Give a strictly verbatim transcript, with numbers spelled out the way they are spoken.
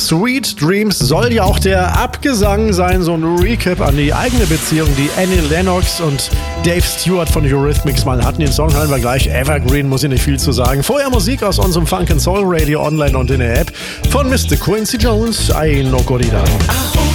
Sweet Dreams soll ja auch der Abgesang sein, so ein Recap an die eigene Beziehung, die Annie Lennox und Dave Stewart von Eurythmics mal hatten. Den Song hören wir gleich. Evergreen, muss ich nicht viel zu sagen. Vorher Musik aus unserem Funk and Soul Radio online und in der App von Mister Quincy Jones. Ay no Corrida.